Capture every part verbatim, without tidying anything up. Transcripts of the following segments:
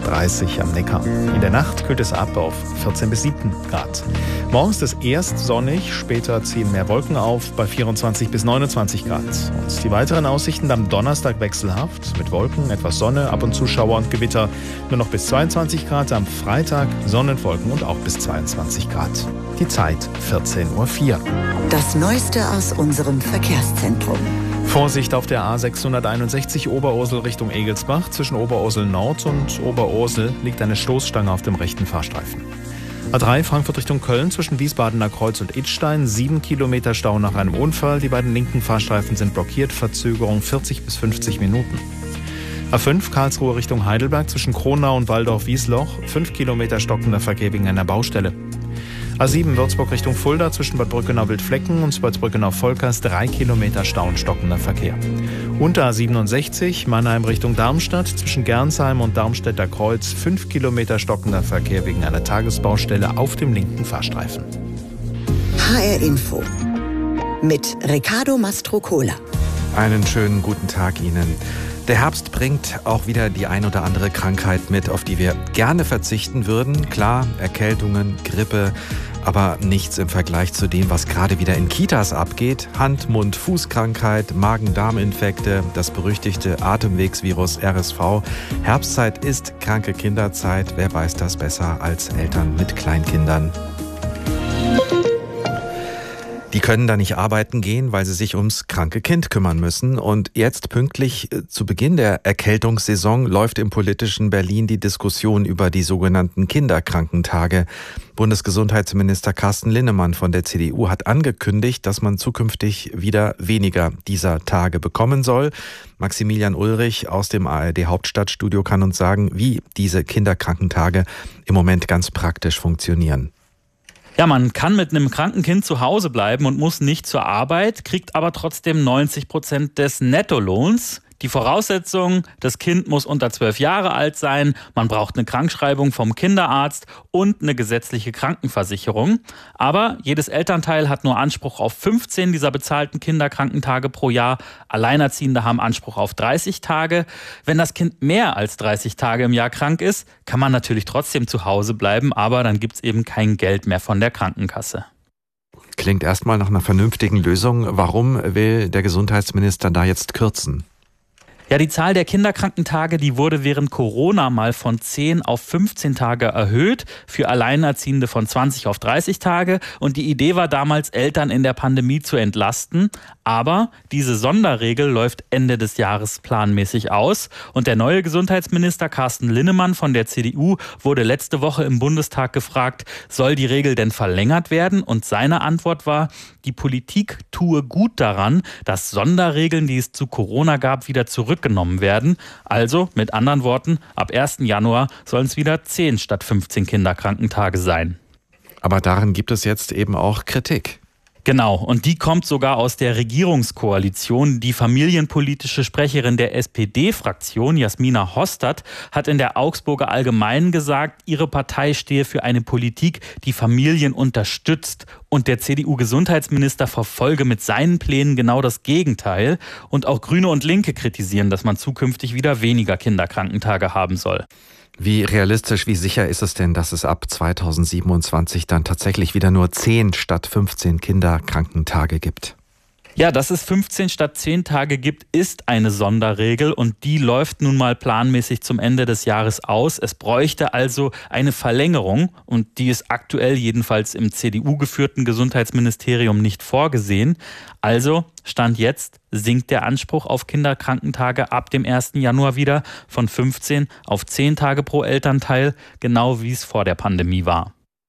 dreißig am Neckar. In der Nacht kühlt es ab auf vierzehn bis siebzehn Grad. Morgens ist es erst sonnig, später ziehen mehr Wolken auf bei vierundzwanzig bis neunundzwanzig Grad. Und die weiteren Aussichten am Donnerstag wechselhaft, mit Wolken, etwas Sonne, ab und zu Schauer und Gewitter. Nur noch bis zweiundzwanzig Grad, am Freitag Sonnenwolken und auch bis zweiundzwanzig Grad. Die Zeit vierzehn Uhr vier. Das Neueste aus unserem Verkehrszentrum. Vorsicht auf der A sechshunderteinundsechzig Oberursel Richtung Egelsbach. Zwischen Oberursel Nord und Oberursel liegt eine Stoßstange auf dem rechten Fahrstreifen. A drei Frankfurt Richtung Köln zwischen Wiesbadener Kreuz und Idstein. Sieben Kilometer Stau nach einem Unfall. Die beiden linken Fahrstreifen sind blockiert. Verzögerung vierzig bis fünfzig Minuten. A fünf Karlsruhe Richtung Heidelberg zwischen Kronau und Waldorf-Wiesloch. Fünf Kilometer stockender Verkehr wegen einer Baustelle. A sieben Würzburg Richtung Fulda zwischen Bad Brückenau-Wildflecken und Bad Brückenau-Volkers. Drei Kilometer Stau und stockender Verkehr. Und A siebenundsechzig Mannheim Richtung Darmstadt zwischen Gernsheim und Darmstädter Kreuz. Fünf Kilometer stockender Verkehr wegen einer Tagesbaustelle auf dem linken Fahrstreifen. H R Info mit Riccardo Mastrocola. Einen schönen guten Tag Ihnen. Der Herbst bringt auch wieder die ein oder andere Krankheit mit, auf die wir gerne verzichten würden. Klar, Erkältungen, Grippe, aber nichts im Vergleich zu dem, was gerade wieder in Kitas abgeht. Hand-, Mund-, Fußkrankheit, Magen-Darm-Infekte, das berüchtigte Atemwegsvirus R S V. Herbstzeit ist kranke Kinderzeit. Wer weiß das besser als Eltern mit Kleinkindern? Die können da nicht arbeiten gehen, weil sie sich ums kranke Kind kümmern müssen. Und jetzt pünktlich zu Beginn der Erkältungssaison läuft im politischen Berlin die Diskussion über die sogenannten Kinderkrankentage. Bundesgesundheitsminister Carsten Linnemann von der C D U hat angekündigt, dass man zukünftig wieder weniger dieser Tage bekommen soll. Maximilian Ulrich aus dem A R D Hauptstadtstudio kann uns sagen, wie diese Kinderkrankentage im Moment ganz praktisch funktionieren. Ja, man kann mit einem kranken Kind zu Hause bleiben und muss nicht zur Arbeit, kriegt aber trotzdem neunzig Prozent des Nettolohns. Die Voraussetzung, das Kind muss unter zwölf Jahre alt sein, man braucht eine Krankschreibung vom Kinderarzt und eine gesetzliche Krankenversicherung. Aber jedes Elternteil hat nur Anspruch auf fünfzehn dieser bezahlten Kinderkrankentage pro Jahr. Alleinerziehende haben Anspruch auf dreißig Tage. Wenn das Kind mehr als dreißig Tage im Jahr krank ist, kann man natürlich trotzdem zu Hause bleiben, aber dann gibt es eben kein Geld mehr von der Krankenkasse. Klingt erstmal nach einer vernünftigen Lösung. Warum will der Gesundheitsminister da jetzt kürzen? Ja, die Zahl der Kinderkrankentage, die wurde während Corona mal von zehn auf fünfzehn Tage erhöht, für Alleinerziehende von zwanzig auf dreißig Tage. Und die Idee war damals, Eltern in der Pandemie zu entlasten. Aber diese Sonderregel läuft Ende des Jahres planmäßig aus. Und der neue Gesundheitsminister Carsten Linnemann von der C D U wurde letzte Woche im Bundestag gefragt, soll die Regel denn verlängert werden? Und seine Antwort war, die Politik tue gut daran, dass Sonderregeln, die es zu Corona gab, wieder zurückgenommen werden. Also mit anderen Worten, ab ersten Januar sollen es wieder zehn statt fünfzehn Kinderkrankentage sein. Aber daran gibt es jetzt eben auch Kritik. Genau, und die kommt sogar aus der Regierungskoalition. Die familienpolitische Sprecherin der S P D-Fraktion, Jasmina Hostert, hat in der Augsburger Allgemeinen gesagt, ihre Partei stehe für eine Politik, die Familien unterstützt. Und der C D U-Gesundheitsminister verfolge mit seinen Plänen genau das Gegenteil. Und auch Grüne und Linke kritisieren, dass man zukünftig wieder weniger Kinderkrankentage haben soll. Wie realistisch, wie sicher ist es denn, dass es ab zweitausendsiebenundzwanzig dann tatsächlich wieder nur zehn statt fünfzehn Kinderkrankentage gibt? Ja, dass es fünfzehn statt zehn Tage gibt, ist eine Sonderregel und die läuft nun mal planmäßig zum Ende des Jahres aus. Es bräuchte also eine Verlängerung und die ist aktuell jedenfalls im C D U-geführten Gesundheitsministerium nicht vorgesehen. Also, Stand jetzt, sinkt der Anspruch auf Kinderkrankentage ab dem ersten Januar wieder von fünfzehn auf zehn Tage pro Elternteil, genau wie es vor der Pandemie war.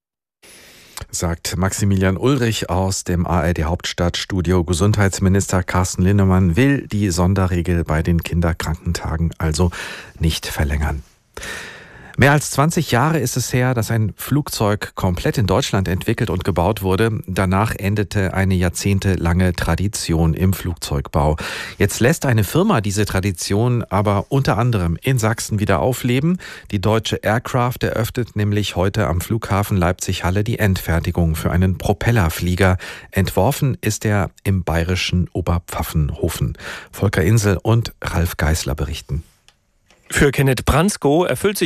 Sagt Maximilian Ulrich aus dem A R D Hauptstadtstudio. Gesundheitsminister Carsten Linnemann will die Sonderregel bei den Kinderkrankentagen also nicht verlängern. Mehr als zwanzig Jahre ist es her, dass ein Flugzeug komplett in Deutschland entwickelt und gebaut wurde. Danach endete eine jahrzehntelange Tradition im Flugzeugbau. Jetzt lässt eine Firma diese Tradition aber unter anderem in Sachsen wieder aufleben. Die Deutsche Aircraft eröffnet nämlich heute am Flughafen Leipzig-Halle die Endfertigung für einen Propellerflieger. Entworfen ist er im bayerischen Oberpfaffenhofen. Volker Insel und Ralf Geißler berichten. Für Kenneth Bransko erfüllt sich